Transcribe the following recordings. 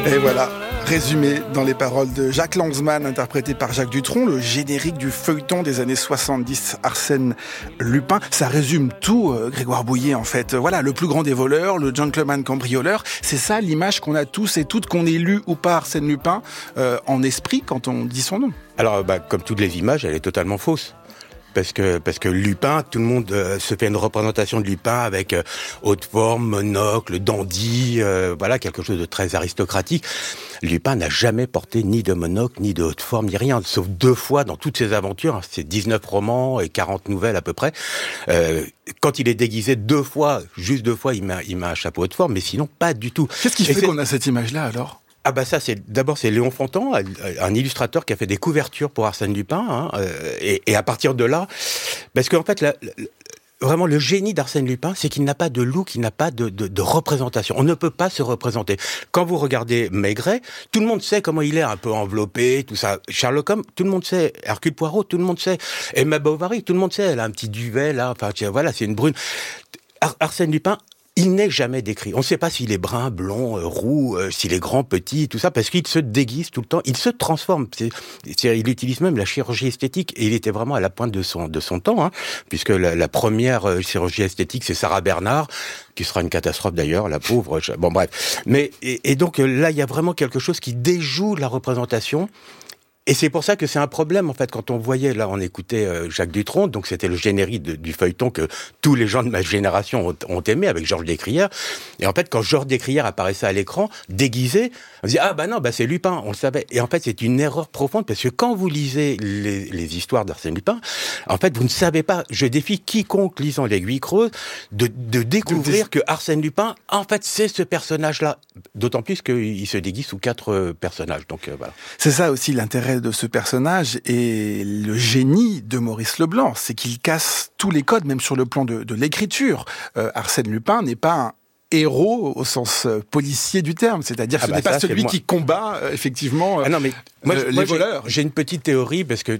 Et voilà, résumé dans les paroles de Jacques Lanzmann, interprété par Jacques Dutronc, le générique du feuilleton des années 70, Arsène Lupin. Ça résume tout, Grégoire Bouillet, en fait. Voilà, le plus grand des voleurs, le gentleman cambrioleur. C'est ça l'image qu'on a tous et toutes, qu'on ait lu ou pas Arsène Lupin, en esprit quand on dit son nom. Alors, comme toutes les images, elle est totalement fausse. Parce que Lupin, tout le monde se fait une représentation de Lupin avec haute forme, monocle, dandy, voilà, quelque chose de très aristocratique. Lupin n'a jamais porté ni de monocle, ni de haute forme, ni rien, sauf 2 fois dans toutes ses aventures, hein, c'est 19 romans et 40 nouvelles à peu près. Quand il est déguisé 2 fois, juste 2 fois, il met un chapeau haute forme, mais sinon pas du tout. Qu'est-ce qui fait qu'on a cette image-là alors ? Ah bah ça, c'est Léon Fontan, un illustrateur qui a fait des couvertures pour Arsène Lupin, hein, et à partir de là, parce qu'en fait, vraiment le génie d'Arsène Lupin, c'est qu'il n'a pas de look, il n'a pas de représentation. On ne peut pas se représenter. Quand vous regardez Maigret, tout le monde sait comment il est, un peu enveloppé, tout ça. Sherlock Holmes, tout le monde sait. Hercule Poirot, tout le monde sait. Emma Bovary, tout le monde sait. Elle a un petit duvet là, enfin voilà, c'est une brune. Arsène Lupin, il n'est jamais décrit. On ne sait pas s'il est brun, blond, roux, s'il est grand, petit, tout ça, parce qu'il se déguise tout le temps. Il se transforme. Il utilise même la chirurgie esthétique, et il était vraiment à la pointe de son temps, hein, puisque la première chirurgie esthétique, c'est Sarah Bernard, qui sera une catastrophe d'ailleurs, la pauvre. Bon bref. Mais et donc là, il y a vraiment quelque chose qui déjoue la représentation. Et c'est pour ça que c'est un problème, en fait, quand on voyait, là, on écoutait Jacques Dutronc, donc c'était le générique du feuilleton que tous les gens de ma génération ont aimé, avec Georges Descrières. Et en fait, quand Georges Descrières apparaissait à l'écran, déguisé, on se dit, ah bah non, c'est Lupin, on le savait. Et en fait, c'est une erreur profonde, parce que quand vous lisez les histoires d'Arsène Lupin, en fait, vous ne savez pas, je défie quiconque lisant l'Aiguille creuse, de découvrir que Arsène Lupin, en fait, c'est ce personnage-là. D'autant plus qu'il se déguise sous 4 personnages, donc voilà. C'est ça aussi l'intérêt de ce personnage et le génie de Maurice Leblanc, c'est qu'il casse tous les codes, même sur le plan de l'écriture. Arsène Lupin n'est pas un héros au sens policier du terme, c'est-à-dire que ce n'est pas celui qui combat effectivement les voleurs. J'ai une petite théorie, parce que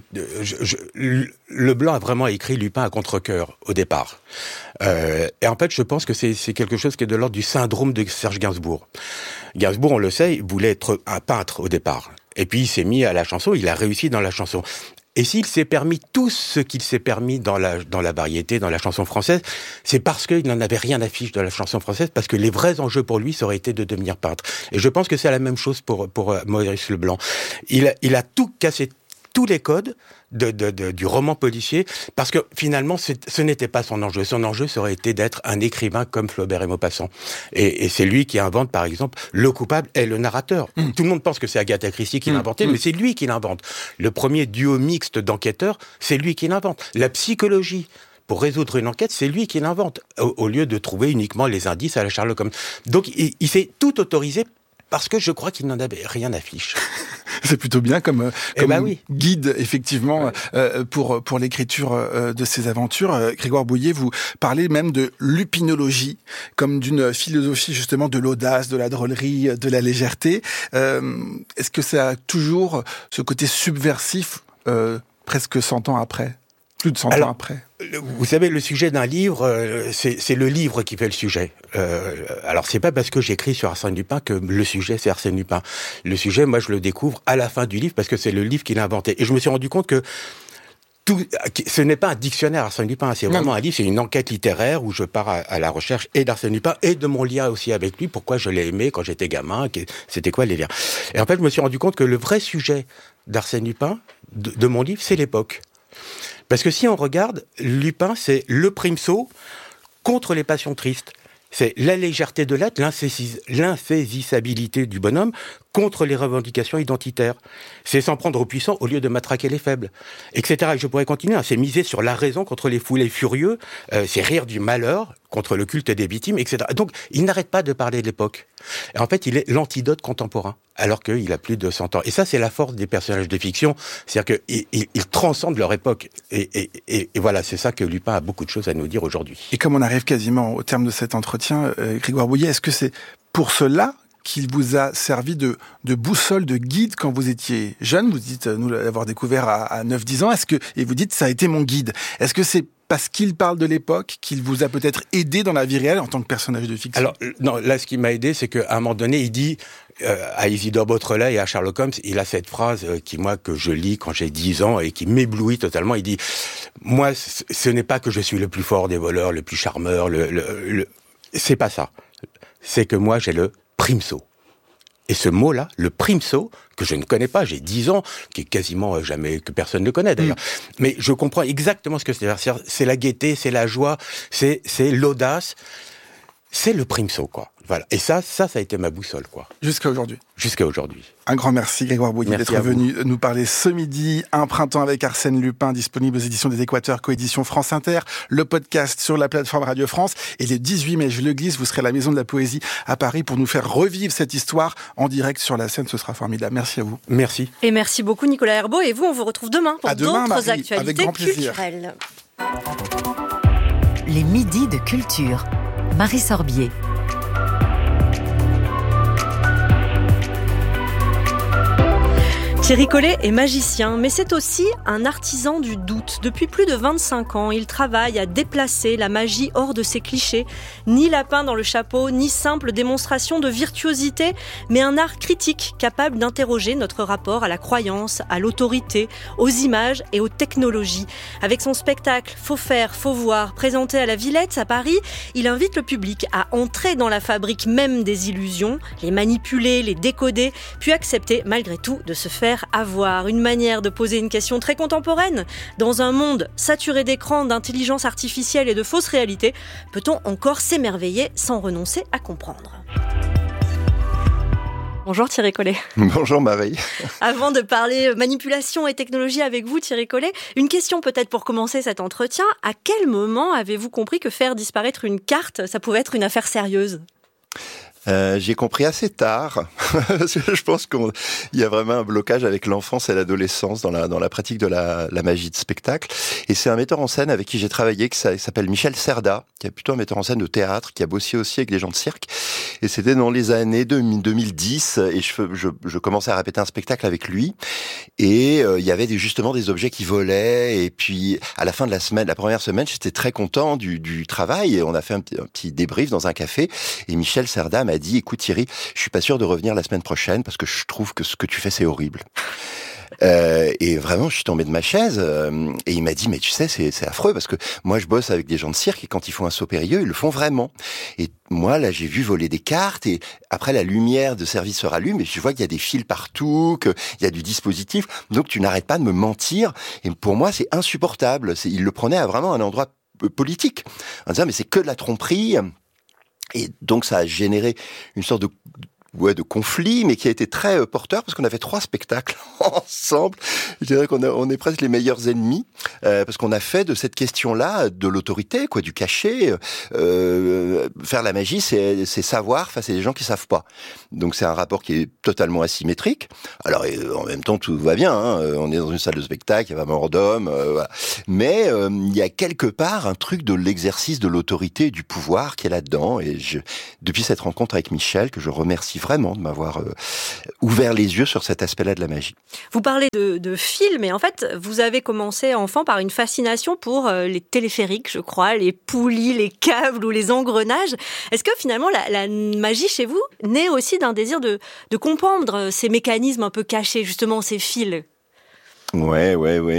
Leblanc a vraiment écrit Lupin à contre-cœur au départ. Et en fait, je pense que c'est quelque chose qui est de l'ordre du syndrome de Serge Gainsbourg. Gainsbourg, on le sait, il voulait être un peintre au départ. Et puis il s'est mis à la chanson, il a réussi dans la chanson. Et s'il s'est permis tout ce qu'il s'est permis dans la variété, dans la chanson française, c'est parce qu'il n'en avait rien à fiche de la chanson française, parce que les vrais enjeux pour lui, ça aurait été de devenir peintre. Et je pense que c'est la même chose pour Maurice Leblanc. Il a tout cassé, tous les codes du roman policier, parce que finalement, ce n'était pas son enjeu. Son enjeu, ça aurait été d'être un écrivain comme Flaubert et Maupassant. Et c'est lui qui invente, par exemple, le coupable est le narrateur. Tout le monde pense que c'est Agatha Christie qui l'a inventé, mais c'est lui qui l'invente. Le premier duo mixte d'enquêteurs, c'est lui qui l'invente. La psychologie, pour résoudre une enquête, c'est lui qui l'invente, au lieu de trouver uniquement les indices à la Sherlock Holmes. Donc, il s'est tout autorisé, parce que je crois qu'il n'en avait rien à fiche. C'est plutôt bien comme guide, effectivement, pour l'écriture de ces aventures. Grégoire Bouillet, vous parlez même de lupinologie, comme d'une philosophie justement de l'audace, de la drôlerie, de la légèreté. Est-ce que ça a toujours ce côté subversif presque 100 ans après ? Plus de 100 ans après. Vous savez, le sujet d'un livre, c'est le livre qui fait le sujet. Alors, c'est pas parce que j'écris sur Arsène Lupin que le sujet, c'est Arsène Lupin. Le sujet, moi, je le découvre à la fin du livre, parce que c'est le livre qui l'a inventé. Et je me suis rendu compte que ce n'est pas un dictionnaire Arsène Lupin, c'est vraiment un livre, c'est une enquête littéraire où je pars à la recherche et d'Arsène Lupin et de mon lien aussi avec lui, pourquoi je l'ai aimé quand j'étais gamin, c'était quoi les liens. Et en fait, je me suis rendu compte que le vrai sujet d'Arsène Lupin, de mon livre, c'est l'époque. Parce que si on regarde, Lupin, c'est le primesaut contre les passions tristes. C'est la légèreté de l'être, l'insaisissabilité du bonhomme contre les revendications identitaires. C'est s'en prendre aux puissants au lieu de matraquer les faibles, etc. Et je pourrais continuer. C'est miser sur la raison contre les foulés furieux, c'est rire du malheur contre le culte des victimes, etc. Donc, il n'arrête pas de parler de l'époque. Et en fait, il est l'antidote contemporain, alors qu'il a plus de 100 ans. Et ça, c'est la force des personnages de fiction, c'est-à-dire qu'ils transcendent leur époque. Et voilà, c'est ça que Lupin a beaucoup de choses à nous dire aujourd'hui. Et comme on arrive quasiment au terme de cet entretien, Grégoire Bouillet, est-ce que c'est pour cela qu'il vous a servi de boussole, de guide quand vous étiez jeune? Vous dites nous l'avoir découvert à 9-10 ans. Et vous dites ça a été mon guide. Est-ce que c'est parce qu'il parle de l'époque, qu'il vous a peut-être aidé dans la vie réelle en tant que personnage de fiction? Alors, non, là, ce qui m'a aidé, c'est qu'à un moment donné, il dit, à Isidore Beautrelet et à Sherlock Holmes, il a cette phrase que je lis quand j'ai 10 ans et qui m'éblouit totalement. Il dit, moi, ce n'est pas que je suis le plus fort des voleurs, le plus charmeur, c'est pas ça. C'est que moi, j'ai le primso. Et ce mot-là, le primso, que je ne connais pas, j'ai 10 ans, qui est quasiment jamais, que personne ne connaît d'ailleurs. Mais je comprends exactement ce que c'est. C'est la gaieté, c'est la joie, c'est l'audace, c'est le primso, quoi. Voilà. Et ça a été ma boussole, quoi. Jusqu'à aujourd'hui. Jusqu'à aujourd'hui. Un grand merci, Grégoire Bouillet, d'être venu nous parler ce midi. Un printemps avec Arsène Lupin, disponible aux éditions des Équateurs, coédition France Inter, le podcast sur la plateforme Radio France. Et le 18 mai, je le glisse, vous serez à la Maison de la Poésie à Paris pour nous faire revivre cette histoire en direct sur la scène. Ce sera formidable. Merci à vous. Merci. Et merci beaucoup, Nicolas Herbeau. Et vous, on vous retrouve demain pour d'autres actualités culturelles. Les midis de culture. Marie Sorbier. Thierry Collet est magicien, mais c'est aussi un artisan du doute. Depuis plus de 25 ans, il travaille à déplacer la magie hors de ses clichés. Ni lapin dans le chapeau, ni simple démonstration de virtuosité, mais un art critique capable d'interroger notre rapport à la croyance, à l'autorité, aux images et aux technologies. Avec son spectacle Faut faire, faut voir, présenté à la Villette à Paris, il invite le public à entrer dans la fabrique même des illusions, les manipuler, les décoder, puis accepter malgré tout de se faire avoir. Une manière de poser une question très contemporaine. Dans un monde saturé d'écrans, d'intelligence artificielle et de fausses réalités, peut-on encore s'émerveiller sans renoncer à comprendre ? Bonjour Thierry Collet. Bonjour Marie. Avant de parler manipulation et technologie avec vous Thierry Collet, une question peut-être pour commencer cet entretien. À quel moment avez-vous compris que faire disparaître une carte, ça pouvait être une affaire sérieuse ? J'ai compris assez tard. Je pense qu'il y a vraiment un blocage avec l'enfance et l'adolescence dans la pratique de la magie de spectacle. Et c'est un metteur en scène avec qui j'ai travaillé, qui s'appelle Michel Cerda, qui est plutôt un metteur en scène de théâtre, qui a bossé aussi avec des gens de cirque. Et c'était dans les années 2010, et je commençais à répéter un spectacle avec lui. Et il y avait justement des objets qui volaient. Et puis, à la fin de la première semaine, j'étais très content du travail. Et on a fait un petit débrief dans un café. Et Michel Cerda m'a dit, écoute Thierry, je suis pas sûr de revenir la semaine prochaine parce que je trouve que ce que tu fais c'est horrible. Et vraiment, je suis tombé de ma chaise et il m'a dit, mais tu sais, c'est affreux parce que moi je bosse avec des gens de cirque et quand ils font un saut périlleux, ils le font vraiment. Et moi là, j'ai vu voler des cartes et après la lumière de service se rallume et je vois qu'il y a des fils partout, qu'il y a du dispositif. Donc tu n'arrêtes pas de me mentir. Et pour moi, c'est insupportable. Il le prenait à vraiment un endroit politique en disant, mais c'est que de la tromperie. Et donc ça a généré une sorte de conflit, mais qui a été très porteur, parce qu'on avait 3 spectacles ensemble. Je dirais qu'on est presque les meilleurs ennemis, parce qu'on a fait de cette question-là, de l'autorité, du cachet. Faire la magie, c'est savoir face à des gens qui savent pas. Donc c'est un rapport qui est totalement asymétrique. Alors en même temps, tout va bien. On est dans une salle de spectacle, il y a pas mort d'homme. Voilà. Mais il y a quelque part un truc de l'exercice de l'autorité et du pouvoir qui est là-dedans. Et depuis cette rencontre avec Michel, que je remercie vraiment de m'avoir ouvert les yeux sur cet aspect-là de la magie. Vous parlez de films, et en fait, vous avez commencé enfant par une fascination pour les téléphériques, je crois, les poulies, les câbles ou les engrenages. Est-ce que finalement, la magie chez vous naît aussi d'un désir de comprendre ces mécanismes un peu cachés, justement, ces fils ? Ouais.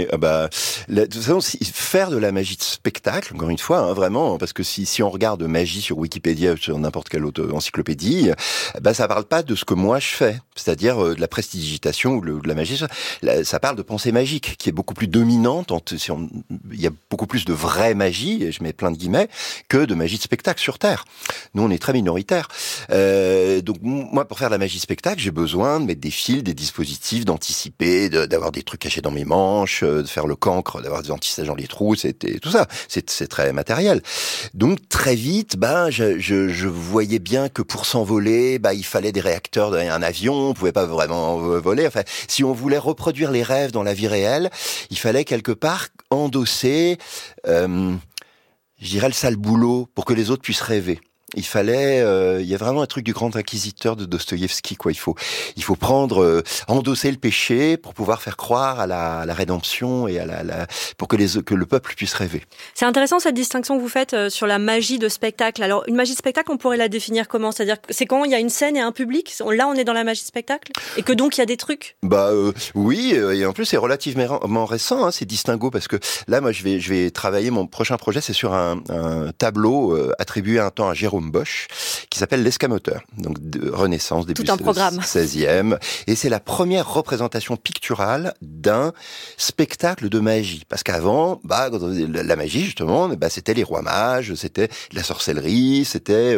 De toute façon, faire de la magie de spectacle, encore une fois, vraiment, parce que si on regarde magie sur Wikipédia ou sur n'importe quelle autre encyclopédie, ça parle pas de ce que moi je fais, c'est-à-dire de la prestidigitation ou de la magie. Ça parle de pensée magique, qui est beaucoup plus dominante. Il y a beaucoup plus de vraie magie, et je mets plein de guillemets, que de magie de spectacle sur Terre. Nous, on est très minoritaires. Donc moi, pour faire de la magie de spectacle, j'ai besoin de mettre des fils, des dispositifs, d'anticiper, d'avoir des trucs cachés dans mes manches, de faire le cancre, d'avoir des antissages dans les trous, c'était tout ça. C'est très matériel. Donc très vite, je voyais bien que pour s'envoler, il fallait des réacteurs dans un avion, on pouvait pas vraiment voler. Enfin, si on voulait reproduire les rêves dans la vie réelle, il fallait quelque part endosser, je dirais, le sale boulot pour que les autres puissent rêver. il y a vraiment un truc du grand inquisiteur de Dostoïevski, quoi. Il faut prendre, endosser le péché pour pouvoir faire croire à la rédemption et pour que le peuple puisse rêver. C'est intéressant cette distinction que vous faites sur la magie de spectacle. Alors, une magie de spectacle, on pourrait la définir comment? C'est-à-dire que c'est quand il y a une scène et un public? Là, on est dans la magie de spectacle? Et que donc, il y a des trucs? Oui, et en plus, c'est relativement récent, hein, ces distinguos, parce que là, moi, je vais travailler, mon prochain projet, c'est sur un tableau attribué un temps à Jérôme Bosch, qui s'appelle L'Escamoteur, donc de Renaissance, début 16e. Et c'est la première représentation picturale d'un spectacle de magie. Parce qu'avant, la magie, justement, c'était les rois mages, c'était de la sorcellerie, c'était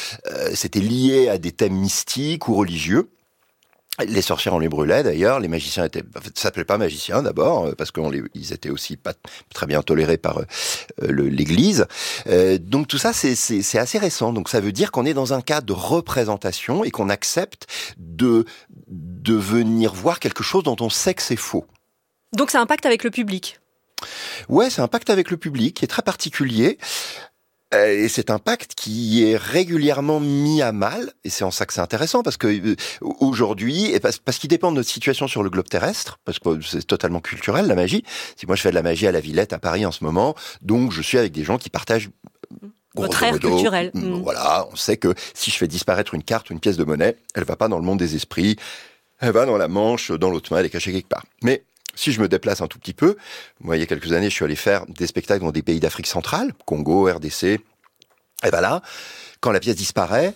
lié à des thèmes mystiques ou religieux. Les sorcières, on les brûlait d'ailleurs. Les magiciens s'appelaient pas magiciens d'abord parce qu'ils étaient aussi pas très bien tolérés par l'Église. Donc tout ça, c'est assez récent. Donc ça veut dire qu'on est dans un cadre de représentation et qu'on accepte de venir voir quelque chose dont on sait que c'est faux. Donc ça impacte avec le public. Ouais, c'est un pacte avec le public qui est très particulier. Et c'est un pacte qui est régulièrement mis à mal, et c'est en ça que c'est intéressant, parce que aujourd'hui, et parce qu'il dépend de notre situation sur le globe terrestre, parce que c'est totalement culturel, la magie. Si moi je fais de la magie à la Villette, à Paris en ce moment, donc je suis avec des gens qui partagent votre ère culturelle. Voilà, on sait que si je fais disparaître une carte ou une pièce de monnaie, elle va pas dans le monde des esprits, elle va dans la Manche, dans l'autre main, elle est cachée quelque part. Mais si je me déplace un tout petit peu, moi, il y a quelques années, je suis allé faire des spectacles dans des pays d'Afrique centrale, Congo, RDC. Et là, quand la pièce disparaît,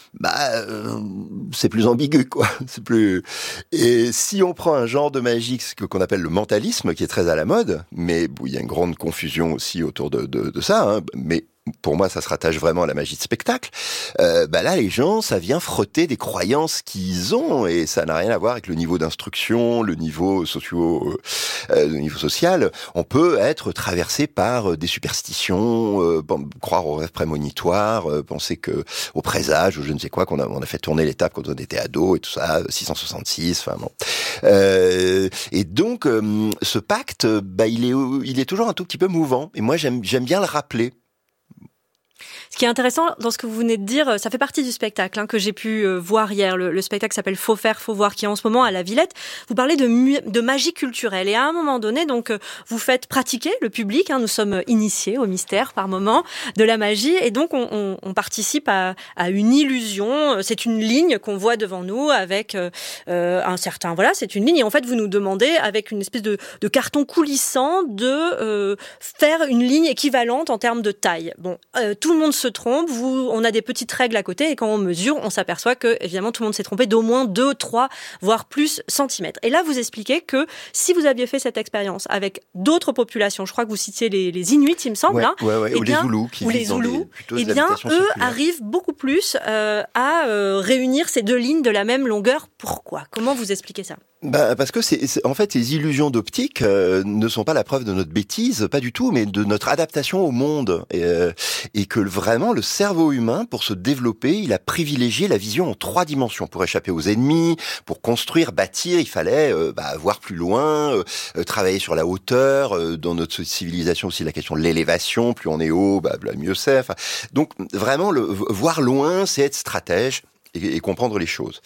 c'est plus ambigu, quoi. C'est plus. Et si on prend un genre de magie, qu'on appelle le mentalisme, qui est très à la mode, mais il y a une grande confusion aussi autour de ça, hein, mais pour moi, ça se rattache vraiment à la magie de spectacle. Là, les gens, ça vient frotter des croyances qu'ils ont, et ça n'a rien à voir avec le niveau d'instruction, le niveau social. On peut être traversé par des superstitions, croire aux rêves prémonitoires, penser au présage, ou je ne sais quoi, on a fait tourner les tables quand on était ado et tout ça, 666. Enfin bon. Et donc, ce pacte, il est toujours un tout petit peu mouvant. Et moi, j'aime bien le rappeler. Ce qui est intéressant dans ce que vous venez de dire, ça fait partie du spectacle que j'ai pu voir hier. Le spectacle s'appelle Faut faire, faut voir, qui est en ce moment à la Villette. Vous parlez de magie culturelle. Et à un moment donné, donc, vous faites pratiquer le public. Nous sommes initiés au mystère par moment de la magie. Et donc, on participe à une illusion. C'est une ligne qu'on voit devant nous avec un certain... Voilà, c'est une ligne. Et en fait, vous nous demandez, avec une espèce de carton coulissant, de faire une ligne équivalente en termes de taille. Bon, tout le monde se trompe, on a des petites règles à côté et quand on mesure, on s'aperçoit que évidemment tout le monde s'est trompé d'au moins 2, 3, voire plus centimètres. Et là, vous expliquez que si vous aviez fait cette expérience avec d'autres populations, je crois que vous citiez les Inuits, il me semble, ou les Zoulous, eux arrivent beaucoup plus à réunir ces deux lignes de la même longueur. Pourquoi? Comment vous expliquez ça? Parce que en fait, ces illusions d'optique ne sont pas la preuve de notre bêtise, pas du tout, mais de notre adaptation au monde. Et que vraiment, le cerveau humain, pour se développer, il a privilégié la vision en 3 dimensions. Pour échapper aux ennemis, pour construire, bâtir, il fallait voir plus loin, travailler sur la hauteur. Dans notre civilisation aussi, la question de l'élévation, plus on est haut, mieux c'est. Enfin, donc, vraiment, voir loin, c'est être stratège. Et comprendre les choses.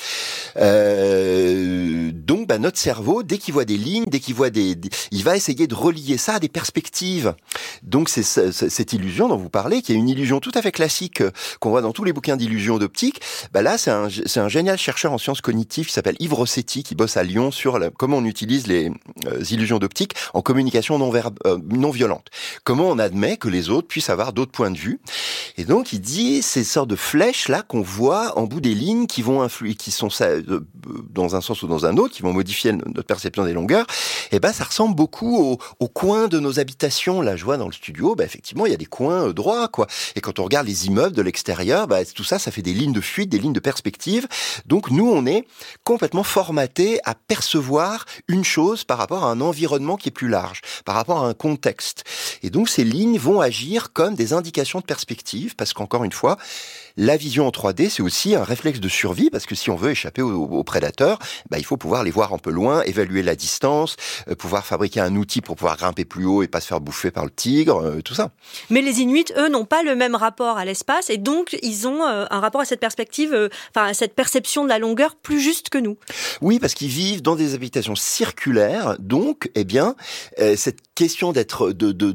Donc, notre cerveau, dès qu'il voit des lignes, dès qu'il voit il va essayer de relier ça à des perspectives. Donc, c'est cette illusion dont vous parlez, qui est une illusion tout à fait classique qu'on voit dans tous les bouquins d'illusions d'optique. Là, c'est un génial chercheur en sciences cognitives qui s'appelle Yves Rossetti, qui bosse à Lyon sur comment on utilise les illusions d'optique en communication non violente. Comment on admet que les autres puissent avoir d'autres points de vue. Et donc, il dit ces sortes de flèches là qu'on voit en bout des lignes qui vont influer, qui sont dans un sens ou dans un autre, qui vont modifier notre perception des longueurs. Et ça ressemble beaucoup aux coins de nos habitations. Là, je vois dans le studio, effectivement, il y a des coins droits, quoi. Et quand on regarde les immeubles de l'extérieur, tout ça, ça fait des lignes de fuite, des lignes de perspective. Donc, nous, on est complètement formatés à percevoir une chose par rapport à un environnement qui est plus large, par rapport à un contexte. Et donc, ces lignes vont agir comme des indications de perspective, parce qu'encore une fois, la vision en 3D, c'est aussi un réflexe réflexe de survie, parce que si on veut échapper aux prédateurs, il faut pouvoir les voir un peu loin, évaluer la distance, pouvoir fabriquer un outil pour pouvoir grimper plus haut et pas se faire bouffer par le tigre, tout ça. Mais les Inuits, eux, n'ont pas le même rapport à l'espace et donc ils ont un rapport à cette perspective, à cette perception de la longueur plus juste que nous. Oui, parce qu'ils vivent dans des habitations circulaires, donc, cette question d'être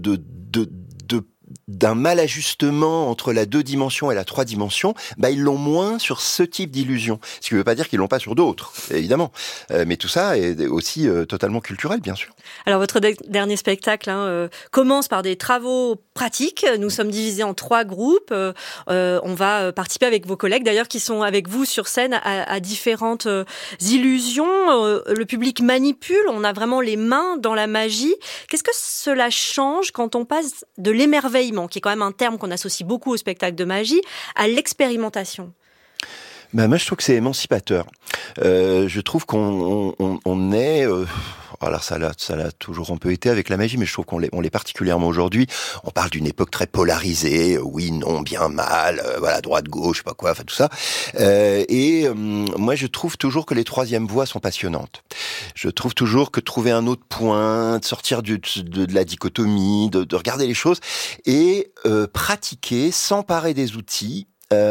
d'un mal ajustement entre la 2 dimensions et la 3 dimensions, ils l'ont moins sur ce type d'illusion. Ce qui ne veut pas dire qu'ils l'ont pas sur d'autres, évidemment. Mais tout ça est aussi totalement culturel, bien sûr. Alors, votre dernier spectacle commence par des travaux pratiques. Nous sommes divisés en 3 groupes. On va participer avec vos collègues, d'ailleurs, qui sont avec vous sur scène à différentes illusions. Le public manipule. On a vraiment les mains dans la magie. Qu'est-ce que cela change quand on passe de l'émerveillement, qui est quand même un terme qu'on associe beaucoup au spectacle de magie, à l'expérimentation? Moi, je trouve que c'est émancipateur. Je trouve qu'on est... alors ça l'a toujours un peu été avec la magie, mais je trouve qu'on l'est particulièrement aujourd'hui. On parle d'une époque très polarisée, oui, non, bien, mal, droite, gauche, je sais pas quoi, tout ça. Moi, je trouve toujours que les troisièmes voies sont passionnantes. Je trouve toujours que trouver un autre point, de sortir de la dichotomie, de regarder les choses et pratiquer, s'emparer des outils,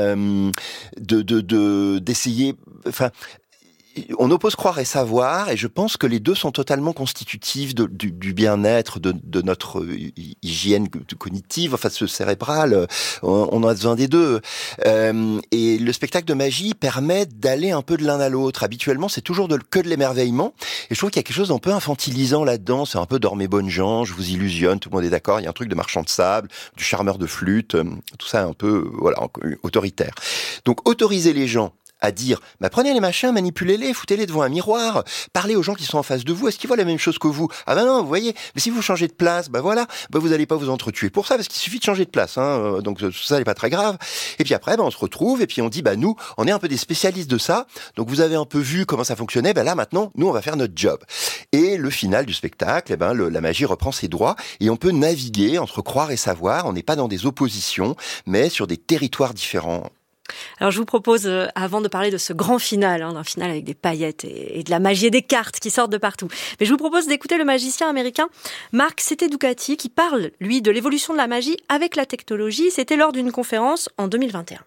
d'essayer, on oppose croire et savoir, et je pense que les deux sont totalement constitutifs du bien-être, de notre hygiène cognitive, cérébrale. On a besoin des deux. Et le spectacle de magie permet d'aller un peu de l'un à l'autre. Habituellement, c'est toujours que de l'émerveillement. Et je trouve qu'il y a quelque chose d'un peu infantilisant là-dedans. C'est un peu dormez bonnes gens, je vous illusionne, tout le monde est d'accord. Il y a un truc de marchand de sable, du charmeur de flûte, tout ça un peu, autoritaire. Donc, autoriser les gens à dire, prenez les machins, manipulez-les, foutez-les devant un miroir, parlez aux gens qui sont en face de vous, est-ce qu'ils voient la même chose que vous? Ah non, vous voyez, mais si vous changez de place, vous allez pas vous entretuer pour ça, parce qu'il suffit de changer de place, donc ça n'est pas très grave. Et puis après, on se retrouve, et puis on dit, nous, on est un peu des spécialistes de ça, donc vous avez un peu vu comment ça fonctionnait, là maintenant, nous, on va faire notre job. Et le final du spectacle, la magie reprend ses droits, et on peut naviguer entre croire et savoir, on n'est pas dans des oppositions, mais sur des territoires différents. Alors je vous propose, avant de parler de ce grand final, d'un final avec des paillettes et de la magie et des cartes qui sortent de partout, mais je vous propose d'écouter le magicien américain Mark Seteducati qui parle, lui, de l'évolution de la magie avec la technologie. C'était lors d'une conférence en 2021.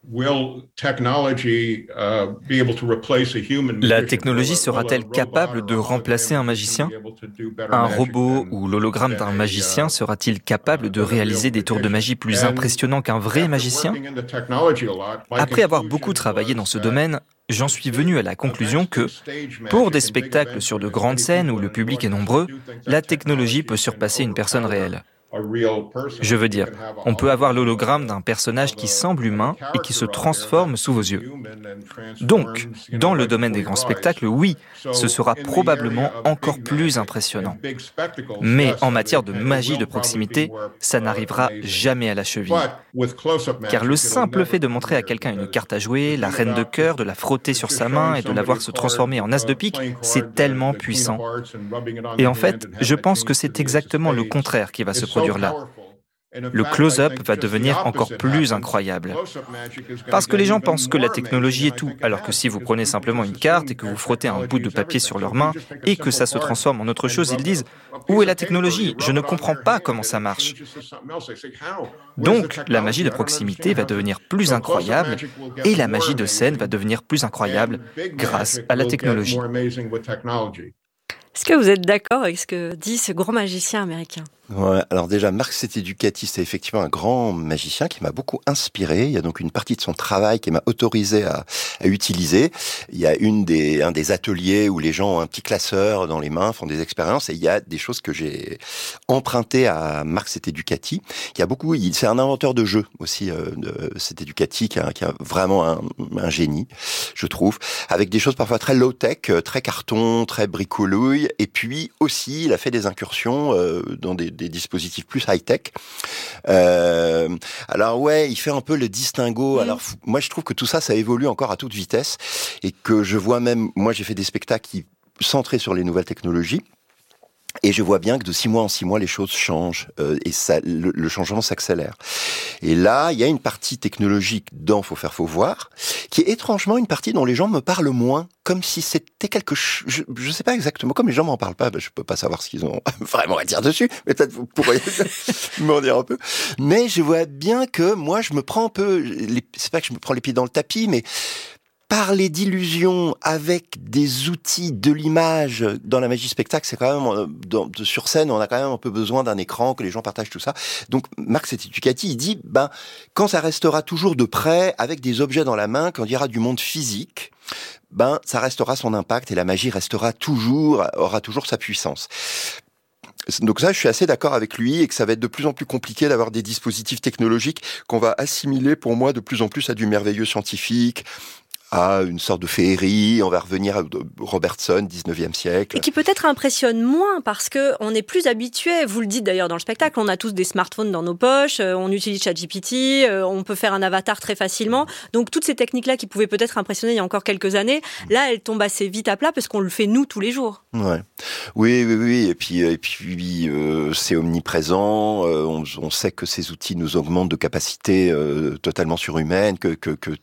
La technologie sera-t-elle capable de remplacer un magicien? Un robot ou l'hologramme d'un magicien sera-t-il capable de réaliser des tours de magie plus impressionnants qu'un vrai magicien? Après avoir beaucoup travaillé dans ce domaine, j'en suis venu à la conclusion que, pour des spectacles sur de grandes scènes où le public est nombreux, la technologie peut surpasser une personne réelle. Je veux dire, on peut avoir l'hologramme d'un personnage qui semble humain et qui se transforme sous vos yeux. Donc, dans le domaine des grands spectacles, oui, ce sera probablement encore plus impressionnant. Mais en matière de magie de proximité, ça n'arrivera jamais à la cheville. Car le simple fait de montrer à quelqu'un une carte à jouer, la reine de cœur, de la frotter sur sa main et de la voir se transformer en as de pique, c'est tellement puissant. Et en fait, je pense que c'est exactement le contraire qui va se produire là. Le close-up va devenir encore plus incroyable. Parce que les gens pensent que la technologie est tout, alors que si vous prenez simplement une carte et que vous frottez un bout de papier sur leurs mains et que ça se transforme en autre chose, ils disent « Où est la technologie? Je ne comprends pas comment ça marche. » Donc, la magie de proximité va devenir plus incroyable et la magie de scène va devenir plus incroyable grâce à la technologie. Est-ce que vous êtes d'accord avec ce que dit ce grand magicien américain? Ouais, alors déjà, Mark Seteducati, c'est effectivement un grand magicien qui m'a beaucoup inspiré. Il y a donc une partie de son travail qui m'a autorisé à utiliser. Il y a un des ateliers où les gens ont un petit classeur dans les mains, font des expériences, et il y a des choses que j'ai empruntées à Mark Seteducati. C'est un inventeur de jeux aussi, de Seteducati, qui a vraiment un génie, je trouve, avec des choses parfois très low-tech, très carton, très bricolouille, et puis aussi, il a fait des incursions dans des dispositifs plus high-tech. Alors ouais, il fait un peu le distinguo. Alors moi, je trouve que tout ça évolue encore à toute vitesse et que je vois même, moi j'ai fait des spectacles centrés sur les nouvelles technologies. Et je vois bien que de 6 mois en 6 mois, les choses changent et ça, le changement s'accélère. Et là, il y a une partie technologique dans Faut faire, faut voir, qui est étrangement une partie dont les gens me parlent moins, comme si c'était quelque chose... Je sais pas exactement, comme les gens m'en parlent pas, je peux pas savoir ce qu'ils ont vraiment à dire dessus, mais peut-être vous pourriez m'en dire un peu. Mais je vois bien que moi, je me prends un peu... C'est pas que je me prends les pieds dans le tapis, mais... Parler d'illusion avec des outils de l'image dans la magie spectacle, c'est quand même sur scène, on a quand même un peu besoin d'un écran, que les gens partagent tout ça. Donc Marc Setti-Ducati, il dit quand ça restera toujours de près, avec des objets dans la main, quand il y aura du monde physique, ça restera son impact et la magie aura toujours sa puissance. Donc ça, je suis assez d'accord avec lui et que ça va être de plus en plus compliqué d'avoir des dispositifs technologiques qu'on va assimiler pour moi de plus en plus à du merveilleux scientifique, à une sorte de féerie. On va revenir à Robertson, 19e siècle. Et qui peut-être impressionne moins parce que on est plus habitué. Vous le dites d'ailleurs dans le spectacle, on a tous des smartphones dans nos poches, on utilise ChatGPT, on peut faire un avatar très facilement. Donc toutes ces techniques-là qui pouvaient peut-être impressionner il y a encore quelques années, là elles tombent assez vite à plat parce qu'on le fait nous tous les jours. Ouais. Oui. Et puis c'est omniprésent. On sait que ces outils nous augmentent de capacités totalement surhumaines, que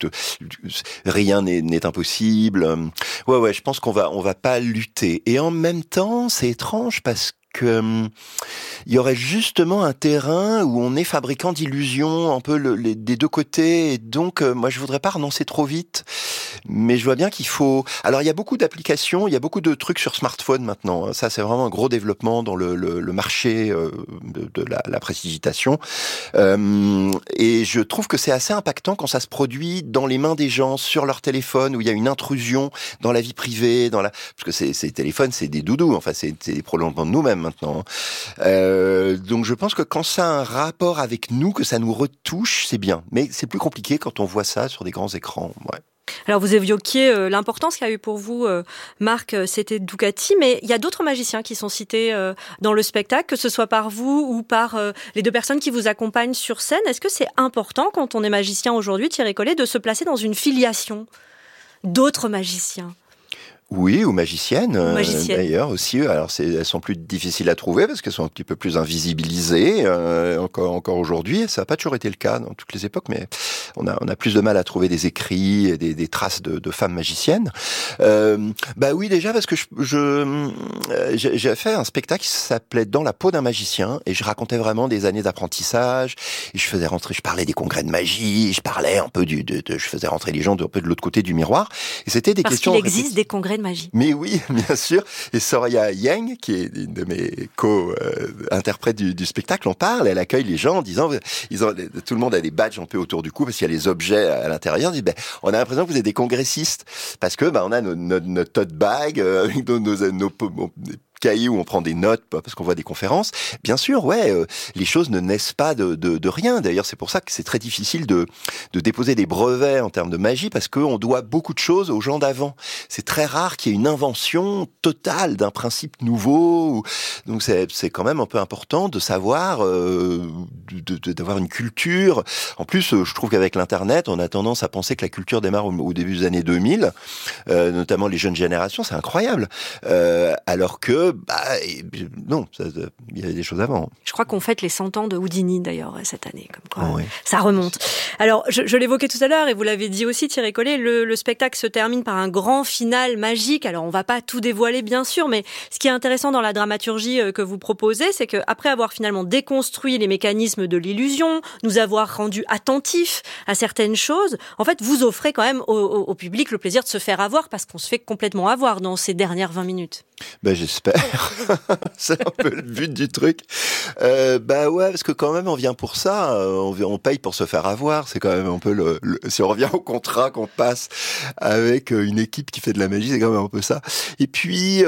rien n'est impossible. Ouais, je pense qu'on va pas lutter. Et en même temps, c'est étrange parce que il y aurait justement un terrain où on est fabricant d'illusions un peu des deux côtés. Et donc, moi, je voudrais pas renoncer trop vite. Mais je vois bien qu'il faut... Alors, il y a beaucoup d'applications, il y a beaucoup de trucs sur smartphone maintenant. Ça, c'est vraiment un gros développement dans le marché de la prestidigitation. Et je trouve que c'est assez impactant quand ça se produit dans les mains des gens, sur leur téléphone, où il y a une intrusion dans la vie privée, parce que ces téléphones, c'est des doudous. Enfin, c'est des prolongements de nous-mêmes maintenant. Donc, je pense que quand ça a un rapport avec nous, que ça nous retouche, c'est bien. Mais c'est plus compliqué quand on voit ça sur des grands écrans. Ouais. Alors vous évoquiez l'importance qu'a eu pour vous Marc Setti-Ducati, mais il y a d'autres magiciens qui sont cités dans le spectacle, que ce soit par vous ou par les deux personnes qui vous accompagnent sur scène. Est-ce que c'est important quand on est magicien aujourd'hui, Thierry Collet, de se placer dans une filiation d'autres magiciens ? Oui, ou magiciennes, d'ailleurs aussi. Alors elles sont plus difficiles à trouver parce qu'elles sont un petit peu plus invisibilisées encore aujourd'hui. Ça n'a pas toujours été le cas dans toutes les époques, mais on a plus de mal à trouver des écrits et des traces de femmes magiciennes. Oui, déjà parce que j'ai fait un spectacle qui s'appelait Dans la peau d'un magicien et je racontais vraiment des années d'apprentissage et je parlais des congrès de magie, je parlais un peu je faisais rentrer les gens un peu de l'autre côté du miroir et c'était des questions. Parce qu'il existe des congrès de magie. Mais oui, bien sûr. Et Soraya Yang, qui est une de mes co-interprètes du spectacle, en parle. Elle accueille les gens en disant, tout le monde a des badges un peu autour du cou parce qu'il y a les objets à l'intérieur. Elle dit, on a l'impression que vous êtes des congressistes parce que on a notre tote bag, nos cahiers où on prend des notes parce qu'on voit des conférences. Bien sûr, les choses ne naissent pas de rien. D'ailleurs, c'est pour ça que c'est très difficile de déposer des brevets en termes de magie parce qu'on doit beaucoup de choses aux gens d'avant. C'est très rare qu'il y ait une invention totale d'un principe nouveau. Donc c'est quand même un peu important de savoir, d'avoir une culture. En plus, je trouve qu'avec l'Internet, on a tendance à penser que la culture démarre au début des années 2000, notamment les jeunes générations. C'est incroyable. Alors que non, il y avait des choses avant. Je crois qu'on fête les 100 ans de Houdini d'ailleurs cette année, comme quoi ça remonte. Alors, je l'évoquais tout à l'heure et vous l'avez dit aussi, Thierry Collet, le spectacle se termine par un grand final magique. Alors, on va pas tout dévoiler bien sûr, mais ce qui est intéressant dans la dramaturgie que vous proposez, c'est qu'après avoir finalement déconstruit les mécanismes de l'illusion, nous avoir rendus attentifs à certaines choses, en fait, vous offrez quand même au public le plaisir de se faire avoir parce qu'on se fait complètement avoir dans ces dernières 20 minutes. J'espère. C'est un peu le but du truc. Parce que quand même on vient pour ça, on paye pour se faire avoir. C'est quand même un peu si on revient au contrat qu'on passe avec une équipe qui fait de la magie, c'est quand même un peu ça. Et puis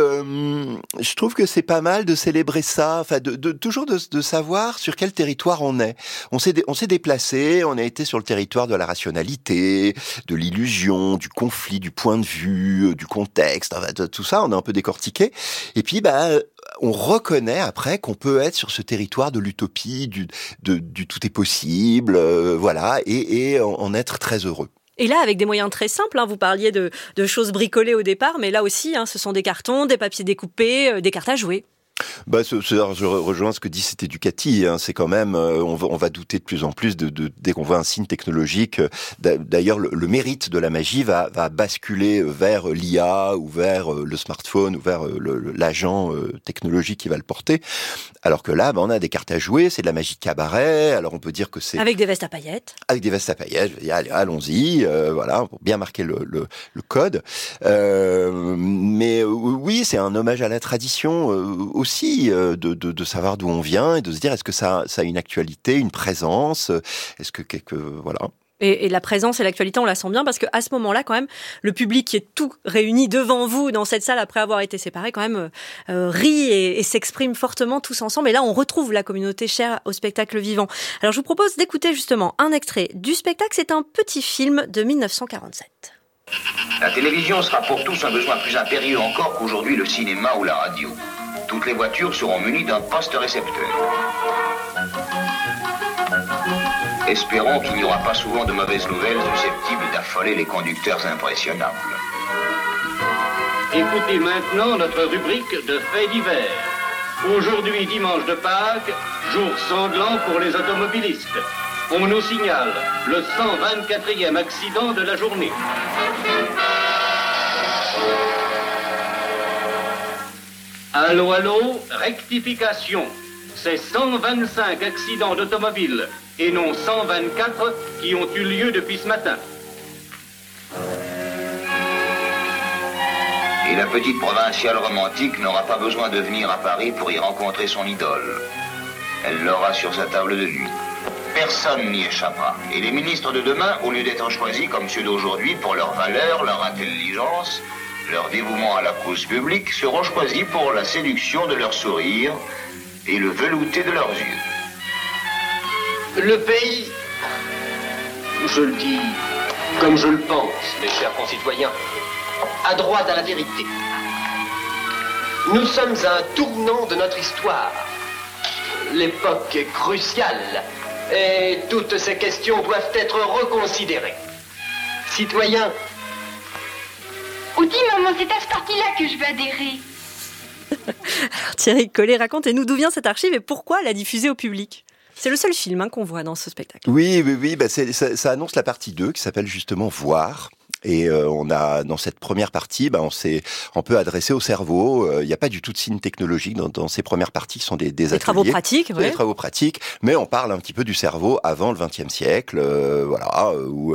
je trouve que c'est pas mal de célébrer ça, enfin toujours de savoir sur quel territoire on est. On s'est déplacé, on a été sur le territoire de la rationalité, de l'illusion, du conflit, du point de vue, du contexte, tout ça, on a un peu décortiqué. Et puis, on reconnaît après qu'on peut être sur ce territoire de l'utopie, du tout est possible, et en être très heureux. Et là, avec des moyens très simples, vous parliez de choses bricolées au départ, mais là aussi, ce sont des cartons, des papiers découpés, des cartes à jouer. Je rejoins ce que dit cet Ducati. C'est quand même, on va douter de plus en plus dès qu'on voit un signe technologique. D'ailleurs, le mérite de la magie va basculer vers l'IA ou vers le smartphone ou vers l'agent technologique qui va le porter. Alors que là, on a des cartes à jouer, c'est de la magie de cabaret. Alors on peut dire que c'est avec des vestes à paillettes. Avec des vestes à paillettes. Allons-y, voilà, pour bien marquer le code. Mais oui, c'est un hommage à la tradition aussi de savoir d'où on vient et de se dire est-ce que ça a une actualité, une présence, est-ce que voilà. Et la présence et l'actualité, on la sent bien parce qu'à ce moment-là, quand même, le public qui est tout réuni devant vous dans cette salle après avoir été séparé, quand même, rit et s'exprime fortement tous ensemble. Et là, on retrouve la communauté chère au spectacle vivant. Alors, je vous propose d'écouter justement un extrait du spectacle. C'est un petit film de 1947. La télévision sera pour tous un besoin plus impérieux encore qu'aujourd'hui le cinéma ou la radio. Toutes les voitures seront munies d'un poste récepteur. Espérons qu'il n'y aura pas souvent de mauvaises nouvelles susceptibles d'affoler les conducteurs impressionnables. Écoutez maintenant notre rubrique de faits divers. Aujourd'hui, dimanche de Pâques, jour sanglant pour les automobilistes. On nous signale le 124e accident de la journée. Allô, rectification. C'est 125 accidents d'automobile et non 124 qui ont eu lieu depuis ce matin. Et la petite provinciale romantique n'aura pas besoin de venir à Paris pour y rencontrer son idole. Elle l'aura sur sa table de nuit. Personne n'y échappera. Et les ministres de demain, au lieu d'être choisis comme ceux d'aujourd'hui pour leur valeur, leur intelligence, leur dévouement à la cause publique, seront choisis pour la séduction de leur sourire et le velouté de leurs yeux. Le pays, je le dis comme je le pense, mes chers concitoyens, a droit à la vérité. Nous sommes à un tournant de notre histoire. L'époque est cruciale et toutes ces questions doivent être reconsidérées. Citoyens, Outi, maman, c'est à ce parti-là que je veux adhérer. Alors Thierry Collet, racontez-nous d'où vient cette archive et pourquoi la diffuser au public. C'est le seul film qu'on voit dans ce spectacle. Oui, ça annonce la partie 2 qui s'appelle justement Voir. Et on a dans cette première partie, on s'est un peu adressé au cerveau. Il n'y a pas du tout de signe technologique dans ces premières parties qui sont des ateliers, travaux pratiques, des travaux pratiques. Mais on parle un petit peu du cerveau avant le XXe siècle, où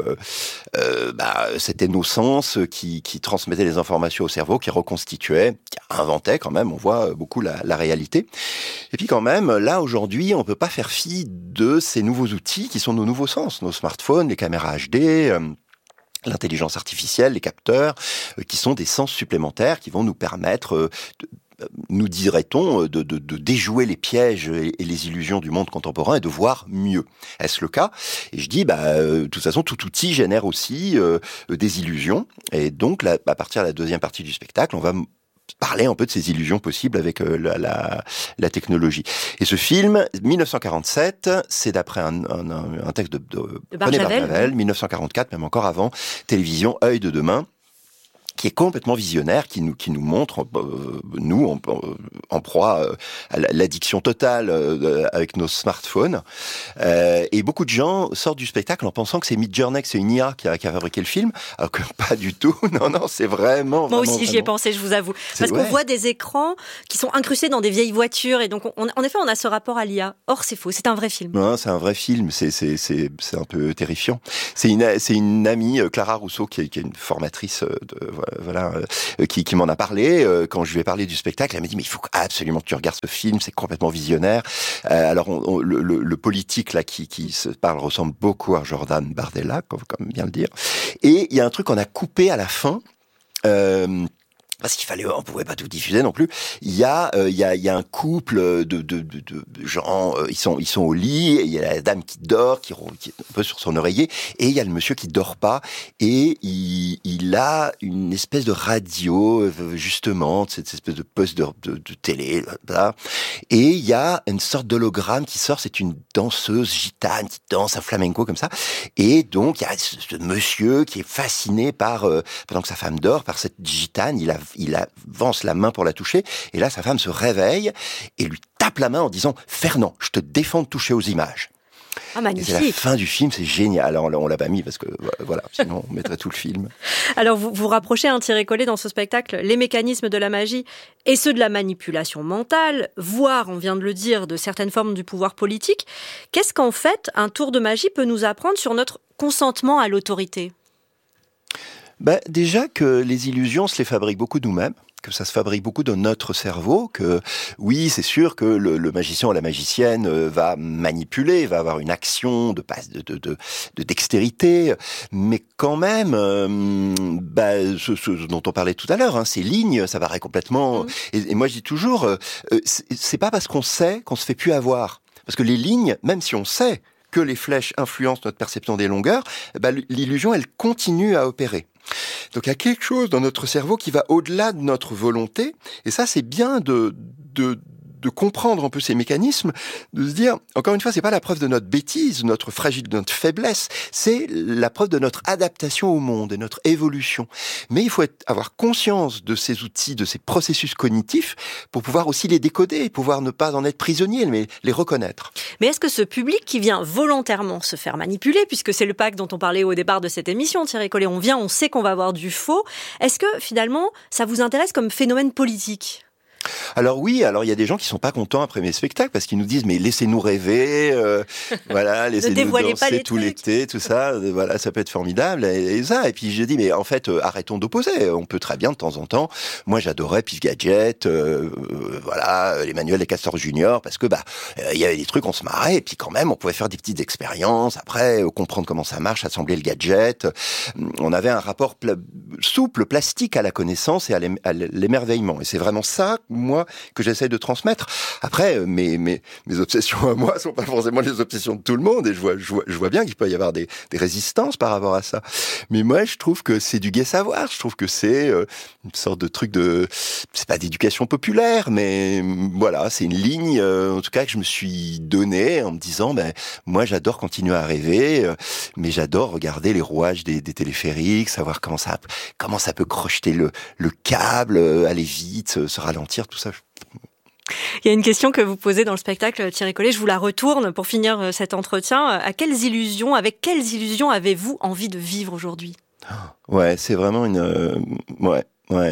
c'était nos sens qui transmettaient les informations au cerveau, qui reconstituaient, qui inventaient quand même. On voit beaucoup la réalité. Et puis quand même, là aujourd'hui, on peut pas faire fi de ces nouveaux outils qui sont nos nouveaux sens, nos smartphones, les caméras HD. L'intelligence artificielle, les capteurs, qui sont des sens supplémentaires qui vont nous permettre, nous dirait-on, de déjouer les pièges et les illusions du monde contemporain et de voir mieux. Est-ce le cas ? Et je dis, de toute façon, tout outil génère aussi des illusions. Et donc, à partir de la deuxième partie du spectacle, on va parler un peu de ces illusions possibles avec la technologie. Et ce film, 1947, c'est d'après un texte de René Barjavel, 1944, même encore avant, télévision Œil de demain, qui est complètement visionnaire, qui nous montre, nous, en proie à l'addiction totale avec nos smartphones. Et beaucoup de gens sortent du spectacle en pensant que c'est Midjourney, que c'est une IA qui a fabriqué le film, alors que pas du tout. Non, c'est vraiment... Moi aussi, j'y ai pensé, je vous avoue. Parce qu'on voit des écrans qui sont incrustés dans des vieilles voitures, et donc, en effet, on a ce rapport à l'IA. Or, c'est faux, c'est un vrai film. Non, c'est un vrai film, c'est un peu terrifiant. C'est une amie, Clara Rousseau, qui est une formatrice qui m'en a parlé quand je lui ai parlé du spectacle. Elle m'a dit mais il faut absolument que tu regardes ce film, c'est complètement visionnaire. Alors le politique là qui se parle ressemble beaucoup à Jordan Bardella, comme bien le dire. Et il y a un truc qu'on a coupé à la fin. Parce on pouvait pas tout diffuser non plus. Il y a un couple de gens, ils sont au lit, et il y a la dame qui dort, qui est un peu sur son oreiller, et il y a le monsieur qui dort pas, et il a une espèce de radio, justement, cette espèce de poste de télé, là. Et il y a une sorte d'hologramme qui sort, c'est une danseuse gitane qui danse un flamenco comme ça, et donc il y a ce monsieur qui est fasciné par, pendant que sa femme dort, par cette gitane, il a il avance la main pour la toucher, et là, sa femme se réveille et lui tape la main en disant « Fernand, je te défends de toucher aux images ». Ah, magnifique. Et c'est la fin du film, c'est génial. Alors on l'a pas mis parce que voilà, sinon on mettrait tout le film. Alors vous rapprochez un tiré-collé dans ce spectacle les mécanismes de la magie et ceux de la manipulation mentale, voire, on vient de le dire, de certaines formes du pouvoir politique. Qu'est-ce qu'en fait un tour de magie peut nous apprendre sur notre consentement à l'autorité ? Déjà que les illusions, on se les fabrique beaucoup nous-mêmes, que ça se fabrique beaucoup dans notre cerveau, que oui, c'est sûr que le magicien ou la magicienne va manipuler, va avoir une action de dextérité, mais quand même, ce dont on parlait tout à l'heure, ces lignes, ça paraît complètement... Et moi je dis toujours, c'est pas parce qu'on sait qu'on se fait plus avoir. Parce que les lignes, même si on sait que les flèches influencent notre perception des longueurs, l'illusion, elle continue à opérer. Donc il y a quelque chose dans notre cerveau qui va au-delà de notre volonté, et ça c'est bien de comprendre un peu ces mécanismes, de se dire, encore une fois, c'est pas la preuve de notre bêtise, de notre fragilité, de notre faiblesse, c'est la preuve de notre adaptation au monde, de notre évolution. Mais il faut avoir conscience de ces outils, de ces processus cognitifs, pour pouvoir aussi les décoder, pouvoir ne pas en être prisonnier, mais les reconnaître. Mais est-ce que ce public qui vient volontairement se faire manipuler, puisque c'est le pacte dont on parlait au départ de cette émission, Thierry Collet, on vient, on sait qu'on va avoir du faux, est-ce que finalement, ça vous intéresse comme phénomène politique ? Alors oui, il y a des gens qui sont pas contents après mes spectacles parce qu'ils nous disent mais laissez-nous rêver, voilà, laissez-nous danser tout l'été, tout ça, voilà, ça peut être formidable et ça. Et puis je dis mais en fait arrêtons d'opposer, on peut très bien de temps en temps. Moi j'adorais Pif Gadget, voilà, les manuels des Castors Junior parce que il y avait des trucs on se marrait et puis quand même on pouvait faire des petites expériences après, comprendre comment ça marche, assembler le gadget. On avait un rapport souple, plastique à la connaissance et à l'émerveillement et c'est vraiment ça moi que j'essaie de transmettre. Après, mes obsessions à moi sont pas forcément les obsessions de tout le monde et je vois bien qu'il peut y avoir des résistances par rapport à ça. Mais moi, je trouve que c'est du gai savoir. Je trouve que c'est une sorte de truc c'est pas d'éducation populaire, mais voilà, c'est une ligne, en tout cas que je me suis donnée en me disant, moi j'adore continuer à rêver, mais j'adore regarder les rouages des téléphériques, savoir comment ça peut crocheter le câble, aller vite, se ralentir, tout ça. Il y a une question que vous posez dans le spectacle, Thierry Collet, je vous la retourne pour finir cet entretien. Avec quelles illusions avez-vous envie de vivre aujourd'hui ? Ouais, c'est vraiment ouais.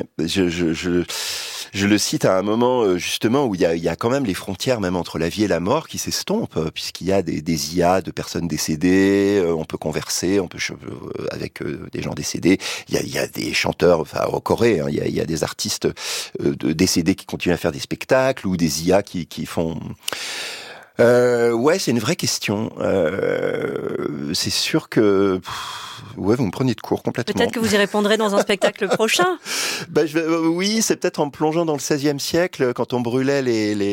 Je le cite à un moment justement où il y a quand même les frontières même entre la vie et la mort qui s'estompent puisqu'il y a des IA de personnes décédées, on peut converser, avec des gens décédés. Il y a des chanteurs, en Corée, il y a des artistes décédés qui continuent à faire des spectacles ou des IA qui font. Ouais, c'est une vraie question. C'est sûr que. Ouais, vous me prenez de court complètement. Peut-être que vous y répondrez dans un spectacle prochain. Oui, c'est peut-être en plongeant dans le XVIe siècle, quand on brûlait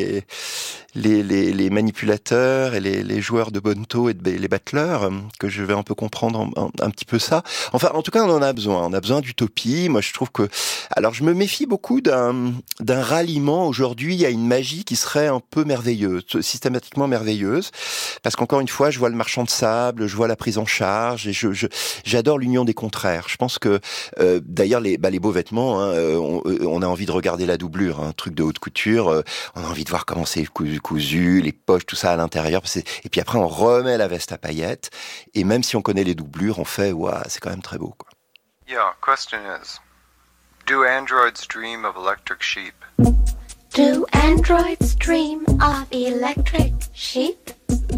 les manipulateurs et les joueurs de bonneteau et les battleurs, que je vais un peu comprendre un petit peu ça. Enfin, en tout cas, on en a besoin. On a besoin d'utopie. Moi, je trouve que... Alors, je me méfie beaucoup d'un ralliement aujourd'hui à une magie qui serait un peu merveilleuse, systématiquement merveilleuse. Parce qu'encore une fois, je vois le marchand de sable, je vois la prise en charge et j'adore l'union des contraires. Je pense que, d'ailleurs, les beaux vêtements, on a envie de regarder la doublure, un truc de haute couture. On a envie de voir comment c'est cousu, les poches, tout ça à l'intérieur. Et puis après, on remet la veste à paillettes. Et même si on connaît les doublures, on fait, waouh, c'est quand même très beau, quoi. Yeah, question is, do androids dream of electric sheep? Do androids dream of electric sheep?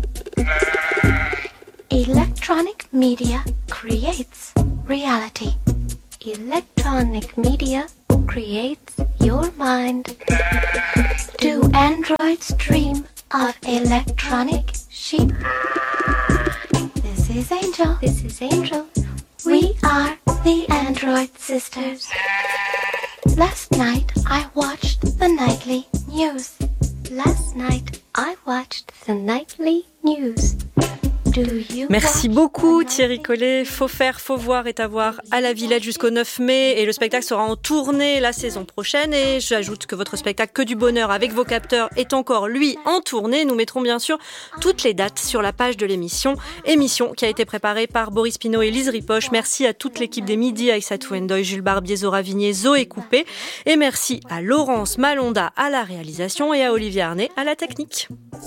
Electronic media creates reality. Electronic media creates your mind. Do androids dream of electronic sheep? This is Angel. This is Angel. We are the Android Sisters. Last night I watched the nightly news. Last night I watched the nightly news. Merci beaucoup Thierry Collet. Faut faire, faut voir est à voir à la Villette jusqu'au 9 mai et le spectacle sera en tournée la saison prochaine et j'ajoute que votre spectacle Que du bonheur avec vos capteurs est encore lui en tournée. Nous mettrons bien sûr toutes les dates sur la page de l'émission qui a été préparée par Boris Pinault et Lise Ripoche. Merci à toute l'équipe des Midi, Aïssatou Ndoye, Jules Barbier, Zora Vignier, Zoé Coupé et merci à Laurence Malonda à la réalisation et à Olivier Arnay à la technique.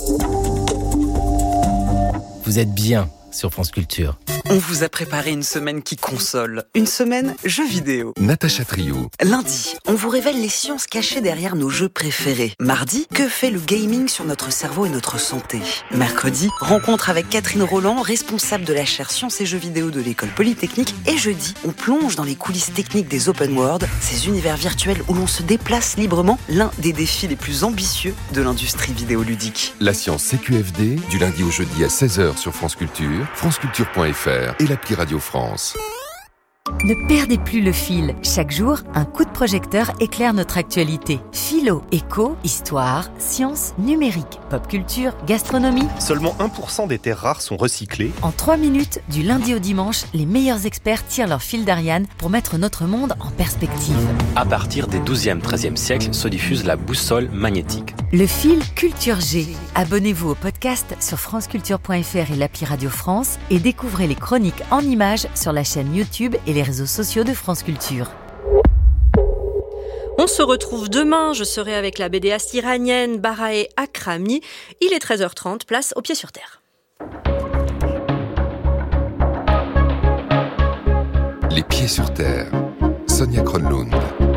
Vous êtes bien sur France Culture. On vous a préparé une semaine qui console, une semaine jeux vidéo. Natacha Trio. Lundi, on vous révèle les sciences cachées derrière nos jeux préférés. Mardi, que fait le gaming sur notre cerveau et notre santé. Mercredi, rencontre avec Catherine Roland, responsable de la chaire Sciences et Jeux vidéo de l'École Polytechnique. Et jeudi, on plonge dans les coulisses techniques des open world, ces univers virtuels où l'on se déplace librement, l'un des défis les plus ambitieux de l'industrie vidéoludique. La science CQFD, du lundi au jeudi à 16h sur France Culture, franceculture.fr et l'appli Radio France. Ne perdez plus le fil. Chaque jour, un coup de projecteur éclaire notre actualité. Philo, éco, histoire, sciences, numérique, pop culture, gastronomie. Seulement 1% des terres rares sont recyclées. En 3 minutes, du lundi au dimanche, les meilleurs experts tirent leur fil d'Ariane pour mettre notre monde en perspective. À partir des 12e, 13e siècles se diffuse la boussole magnétique. Le fil Culture G. Abonnez-vous au podcast sur franceculture.fr et l'appli Radio France et découvrez les chroniques en images sur la chaîne YouTube et les réseaux sociaux de France Culture. On se retrouve demain, je serai avec la BDaste iranienne Barae Akrami. Il est 13h30, place au pied sur terre. Les pieds sur terre. Sonia Kronlund.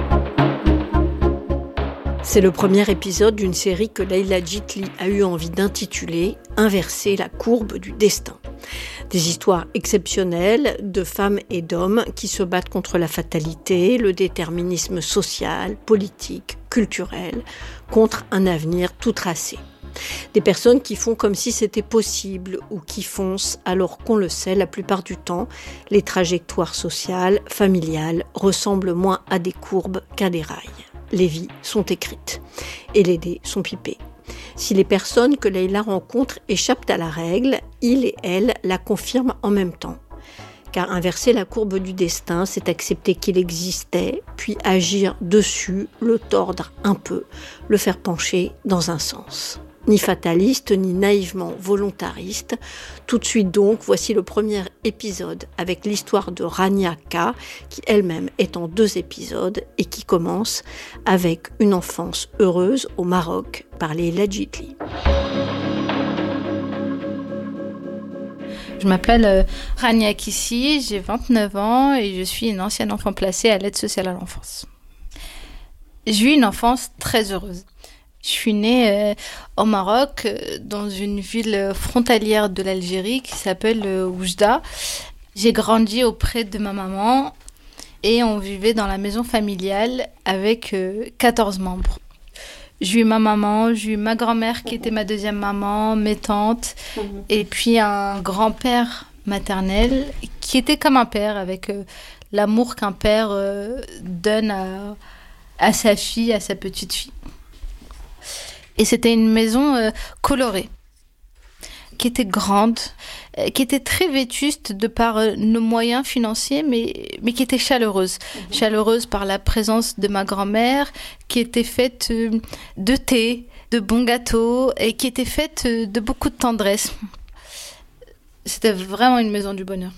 C'est le premier épisode d'une série que Leila Jitli a eu envie d'intituler « Inverser la courbe du destin ». Des histoires exceptionnelles de femmes et d'hommes qui se battent contre la fatalité, le déterminisme social, politique, culturel, contre un avenir tout tracé. Des personnes qui font comme si c'était possible ou qui foncent alors qu'on le sait la plupart du temps, les trajectoires sociales, familiales ressemblent moins à des courbes qu'à des rails. Les vies sont écrites et les dés sont pipés. Si les personnes que Leila rencontre échappent à la règle, il et elle la confirment en même temps. Car inverser la courbe du destin, c'est accepter qu'il existait, puis agir dessus, le tordre un peu, le faire pencher dans un sens. Ni fataliste, ni naïvement volontariste. Tout de suite donc, voici le premier épisode avec l'histoire de Rania K, qui elle-même est en 2 épisodes et qui commence avec une enfance heureuse au Maroc par Leila Jitli. Je m'appelle Rania Kissi, j'ai 29 ans et je suis une ancienne enfant placée à l'aide sociale à l'enfance. J'ai eu une enfance très heureuse. Je suis née au Maroc, dans une ville frontalière de l'Algérie qui s'appelle Oujda. J'ai grandi auprès de ma maman et on vivait dans la maison familiale avec 14 membres. J'ai eu ma maman, j'ai eu ma grand-mère qui était ma deuxième maman, mes tantes, et puis un grand-père maternel qui était comme un père, avec l'amour qu'un père donne à sa fille, à sa petite fille. Et c'était une maison colorée, qui était grande, qui était très vétuste de par nos moyens financiers, mais qui était chaleureuse. Chaleureuse par la présence de ma grand-mère, qui était faite de thé, de bons gâteaux, et qui était faite de beaucoup de tendresse. C'était vraiment une maison du bonheur.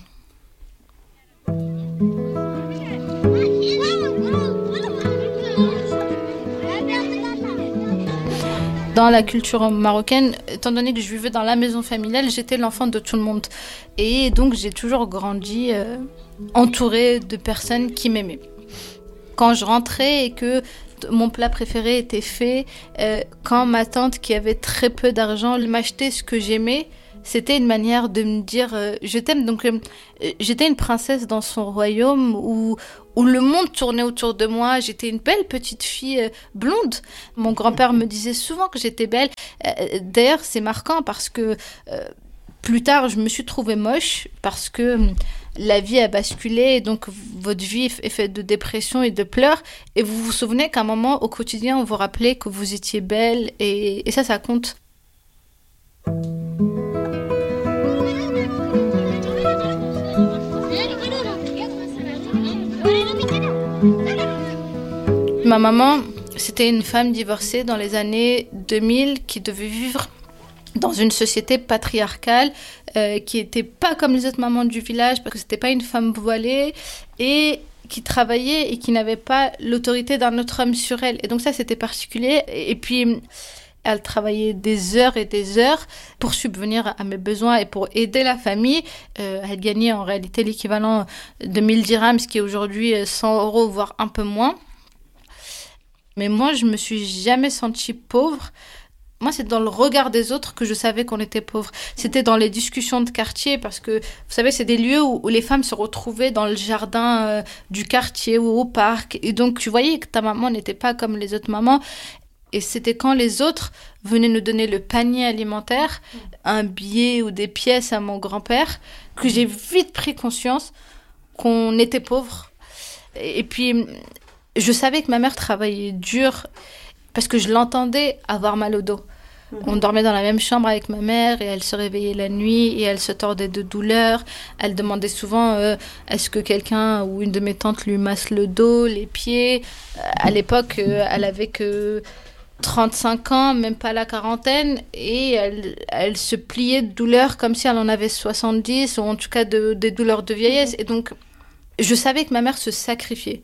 Dans la culture marocaine, étant donné que je vivais dans la maison familiale, j'étais l'enfant de tout le monde. Et donc, j'ai toujours grandi entourée de personnes qui m'aimaient. Quand je rentrais et que mon plat préféré était fait, quand ma tante, qui avait très peu d'argent, m'achetait ce que j'aimais, c'était une manière de me dire je t'aime. Donc j'étais une princesse dans son royaume où le monde tournait autour de moi. J'étais une belle petite fille blonde. Mon grand-père me disait souvent que j'étais belle. D'ailleurs, c'est marquant parce que plus tard, je me suis trouvée moche parce que la vie a basculé et donc votre vie est faite de dépression et de pleurs. Et vous vous souvenez qu'à un moment, au quotidien, on vous rappelait que vous étiez belle et ça compte. Ma maman, c'était une femme divorcée dans les années 2000 qui devait vivre dans une société patriarcale qui n'était pas comme les autres mamans du village parce que c'était pas une femme voilée et qui travaillait et qui n'avait pas l'autorité d'un autre homme sur elle. Et donc ça, c'était particulier. Et puis, elle travaillait des heures et des heures pour subvenir à mes besoins et pour aider la famille. Elle gagnait en réalité l'équivalent de 1000 dirhams, ce qui est aujourd'hui 100 €, voire un peu moins. Mais moi, je me suis jamais sentie pauvre. Moi, c'est dans le regard des autres que je savais qu'on était pauvre. C'était dans les discussions de quartier parce que, vous savez, c'est des lieux où les femmes se retrouvaient dans le jardin du quartier ou au parc. Et donc, tu voyais que ta maman n'était pas comme les autres mamans. Et c'était quand les autres venaient nous donner le panier alimentaire, un billet ou des pièces à mon grand-père, que j'ai vite pris conscience qu'on était pauvre. Et puis, je savais que ma mère travaillait dur parce que je l'entendais avoir mal au dos. On dormait dans la même chambre avec ma mère et elle se réveillait la nuit et elle se tordait de douleur. Elle demandait souvent est-ce que quelqu'un ou une de mes tantes lui masse le dos, les pieds. À l'époque, elle avait que 35 ans, même pas la quarantaine, et elle se pliait de douleur comme si elle en avait 70, ou en tout cas des douleurs de vieillesse. Et donc, je savais que ma mère se sacrifiait.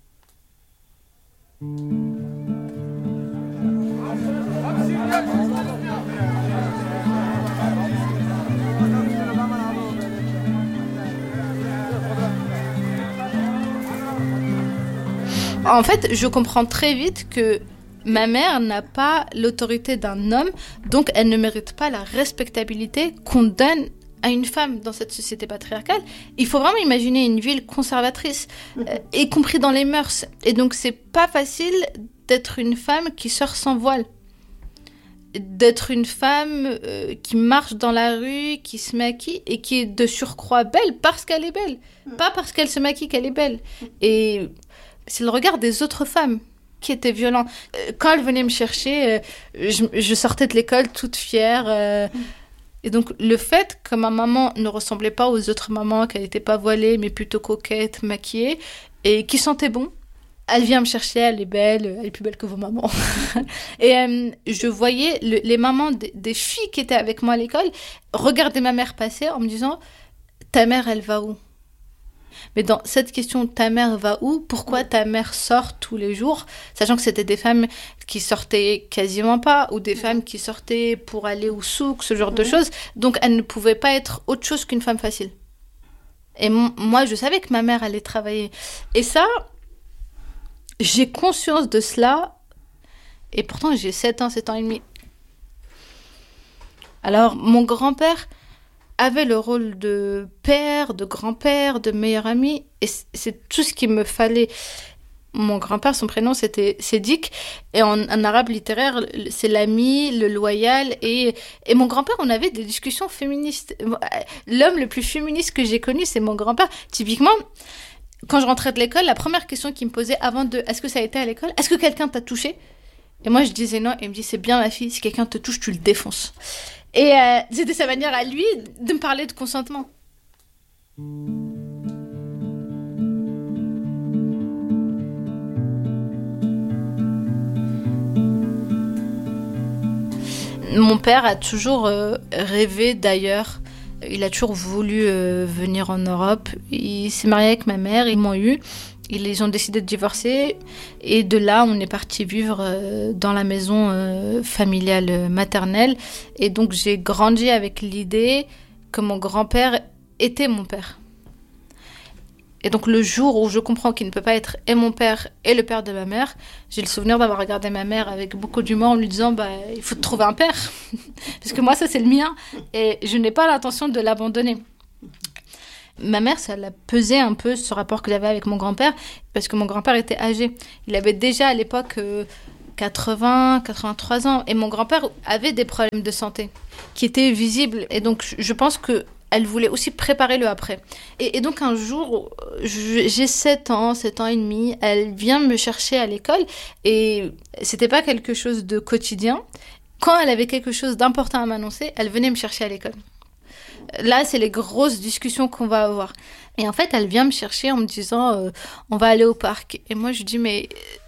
En fait, je comprends très vite que ma mère n'a pas l'autorité d'un homme, donc elle ne mérite pas la respectabilité qu'on donne à une femme dans cette société patriarcale. Il faut vraiment imaginer une ville conservatrice, y compris dans les mœurs. Et donc, c'est pas facile d'être une femme qui sort sans voile. D'être une femme qui marche dans la rue, qui se maquille et qui est de surcroît belle parce qu'elle est belle. Pas parce qu'elle se maquille qu'elle est belle. Et c'est le regard des autres femmes qui était violent. Quand elle venait me chercher, je sortais de l'école toute fière. Et donc, le fait que ma maman ne ressemblait pas aux autres mamans, qu'elle n'était pas voilée, mais plutôt coquette, maquillée, et qui sentait bon, elle vient me chercher, elle est belle, elle est plus belle que vos mamans. Et je voyais les mamans des filles qui étaient avec moi à l'école regarder ma mère passer en me disant « Ta mère, elle va où ?» Mais dans cette question, ta mère va où? Pourquoi ta mère sort tous les jours? Sachant que c'était des femmes qui sortaient quasiment pas, ou des femmes qui sortaient pour aller au souk, ce genre de choses. Donc, elle ne pouvait pas être autre chose qu'une femme facile. Et moi, je savais que ma mère allait travailler. Et ça, j'ai conscience de cela. Et pourtant, j'ai 7 ans et demi. Alors, mon grand-père avait le rôle de père, de grand-père, de meilleur ami, et c'est tout ce qu'il me fallait. Mon grand-père, son prénom, c'était Sédik, et en arabe littéraire, c'est l'ami, le loyal, et mon grand-père, on avait des discussions féministes. L'homme le plus féministe que j'ai connu, c'est mon grand-père. Typiquement, quand je rentrais de l'école, la première question qu'il me posait avant de « Est-ce que ça a été à l'école? Est-ce que quelqu'un t'a touché ?» Et moi, je disais non, et il me dit « C'est bien ma fille, si quelqu'un te touche, tu le défonces. » Et c'était sa manière à lui de me parler de consentement. Mon père a toujours rêvé d'ailleurs. Il a toujours voulu venir en Europe. Il s'est marié avec ma mère, ils m'ont eu. Ils ont décidé de divorcer et de là, on est parti vivre dans la maison familiale maternelle. Et donc, j'ai grandi avec l'idée que mon grand-père était mon père. Et donc, le jour où je comprends qu'il ne peut pas être et mon père et le père de ma mère, j'ai le souvenir d'avoir regardé ma mère avec beaucoup d'humour en lui disant il faut te trouver un père. Parce que moi, ça, c'est le mien et je n'ai pas l'intention de l'abandonner. Ma mère, ça l'a pesé un peu ce rapport que j'avais avec mon grand-père, parce que mon grand-père était âgé. Il avait déjà à l'époque 80, 83 ans, et mon grand-père avait des problèmes de santé qui étaient visibles. Et donc, je pense qu'elle voulait aussi préparer le après. Et donc, un jour, j'ai 7 ans et demi, elle vient me chercher à l'école, et c'était pas quelque chose de quotidien. Quand elle avait quelque chose d'important à m'annoncer, elle venait me chercher à l'école. Là, c'est les grosses discussions qu'on va avoir. Et en fait, elle vient me chercher en me disant on va aller au parc. Et moi, je dis mais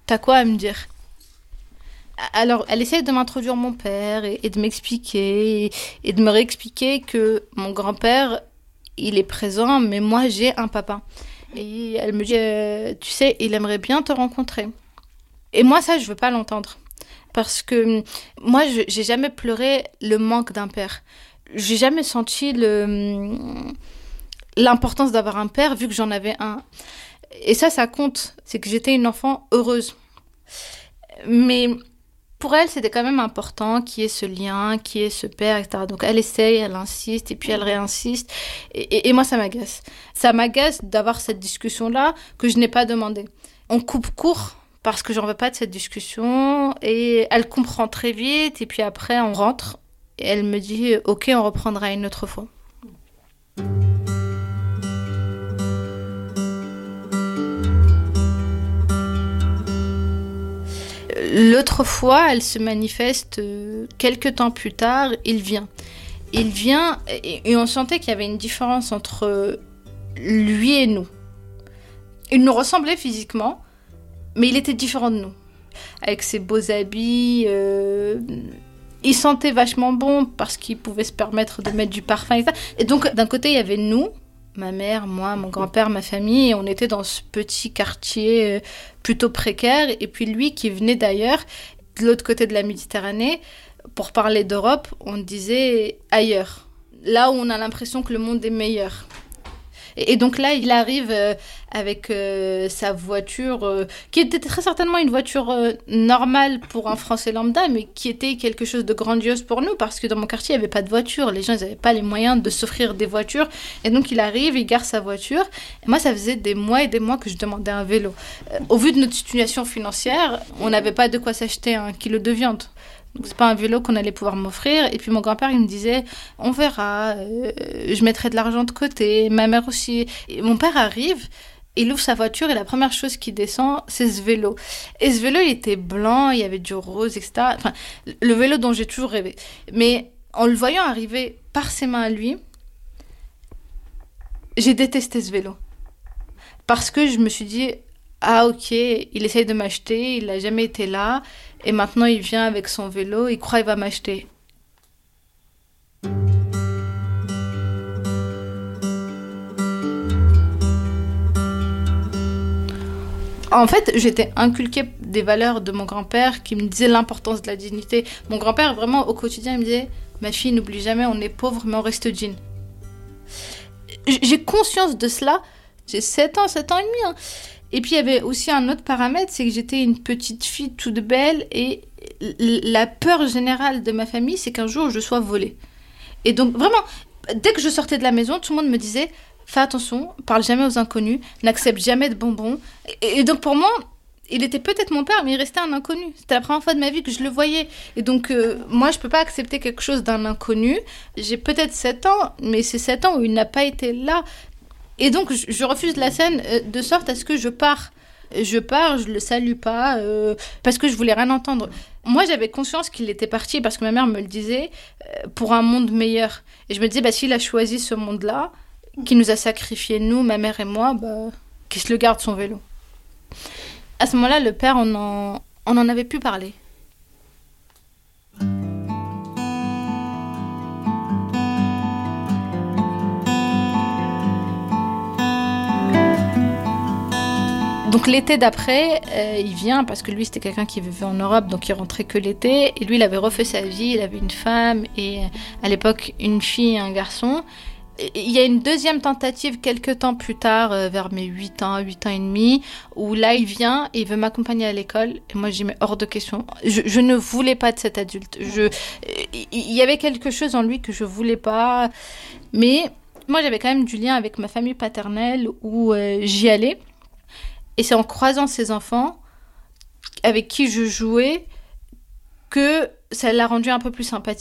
t'as quoi à me dire ? Alors, elle essaye de m'introduire mon père et de m'expliquer et de me réexpliquer que mon grand-père, il est présent, mais moi, j'ai un papa. Et elle me dit, tu sais, il aimerait bien te rencontrer. Et moi, ça, je veux pas l'entendre. Parce que moi, j'ai jamais pleuré le manque d'un père. J'ai jamais senti l'importance d'avoir un père, vu que j'en avais un. Et ça compte. C'est que j'étais une enfant heureuse. Mais pour elle, c'était quand même important qu'il y ait ce lien, qu'il y ait ce père, etc. Donc elle essaye, elle insiste, et puis elle réinsiste. Et moi, ça m'agace. Ça m'agace d'avoir cette discussion-là que je n'ai pas demandée. On coupe court parce que j'en veux pas de cette discussion. Et elle comprend très vite. Et puis après, on rentre. Et elle me dit « Ok, on reprendra une autre fois ». L'autre fois, elle se manifeste quelques temps plus tard, il vient et on sentait qu'il y avait une différence entre lui et nous. Il nous ressemblait physiquement, mais il était différent de nous. Avec ses beaux habits, il sentait vachement bon parce qu'il pouvait se permettre de mettre du parfum et ça. Et donc d'un côté, il y avait nous, ma mère, moi, mon grand-père, ma famille, et on était dans ce petit quartier plutôt précaire. Et puis lui qui venait d'ailleurs, de l'autre côté de la Méditerranée, pour parler d'Europe, on disait ailleurs. Là où on a l'impression que le monde est meilleur. Et donc là, il arrive avec sa voiture, qui était très certainement une voiture normale pour un Français lambda, mais qui était quelque chose de grandiose pour nous, parce que dans mon quartier, il n'y avait pas de voiture. Les gens, ils n'avaient pas les moyens de s'offrir des voitures. Et donc, il arrive, il gare sa voiture. Et moi, ça faisait des mois et des mois que je demandais un vélo. Au vu de notre situation financière, on n'avait pas de quoi s'acheter 1 kilo de viande. Donc, c'est pas un vélo qu'on allait pouvoir m'offrir. Et puis mon grand-père, il me disait, on verra, je mettrai de l'argent de côté, ma mère aussi. Et mon père arrive, il ouvre sa voiture et la première chose qui descend, c'est ce vélo. Et ce vélo, il était blanc, il y avait du rose, etc. Enfin, le vélo dont j'ai toujours rêvé. Mais en le voyant arriver par ses mains à lui, j'ai détesté ce vélo. Parce que je me suis dit, ah ok, il essaye de m'acheter, il n'a jamais été là. Et maintenant, il vient avec son vélo, il croit qu'il va m'acheter. En fait, j'étais inculquée des valeurs de mon grand-père qui me disait l'importance de la dignité. Mon grand-père, vraiment, au quotidien, il me disait « Ma fille, n'oublie jamais, on est pauvre, mais on reste digne. » J'ai conscience de cela. J'ai 7 ans et demi. Et puis, il y avait aussi un autre paramètre, c'est que j'étais une petite fille toute belle et la peur générale de ma famille, c'est qu'un jour, je sois volée. Et donc, vraiment, dès que je sortais de la maison, tout le monde me disait « Fais attention, parle jamais aux inconnus, n'accepte jamais de bonbons. » Et donc, pour moi, il était peut-être mon père, mais il restait un inconnu. C'était la première fois de ma vie que je le voyais. Et donc, moi, je peux pas accepter quelque chose d'un inconnu. J'ai peut-être 7 ans, mais c'est 7 ans où il n'a pas été là. Et donc, je refuse la scène de sorte à ce que je pars. Je pars, je le salue pas, parce que je voulais rien entendre. Moi, j'avais conscience qu'il était parti, parce que ma mère me le disait, pour un monde meilleur. Et je me disais, s'il a choisi ce monde-là, qui nous a sacrifiés, nous, ma mère et moi, qu'il se le garde son vélo. À ce moment-là, le père, on en avait pu parler. Donc l'été d'après, il vient parce que lui c'était quelqu'un qui vivait en Europe, donc il rentrait que l'été. Et lui il avait refait sa vie, il avait une femme et à l'époque une fille et un garçon. Et il y a une deuxième tentative quelques temps plus tard, vers mes 8 ans et demi, où là il vient et il veut m'accompagner à l'école. Et moi j'ai mis hors de question. Je ne voulais pas de cet adulte. Il y avait quelque chose en lui que je voulais pas. Mais moi j'avais quand même du lien avec ma famille paternelle où j'y allais. Et c'est en croisant ces enfants avec qui je jouais que ça l'a rendu un peu plus sympathique.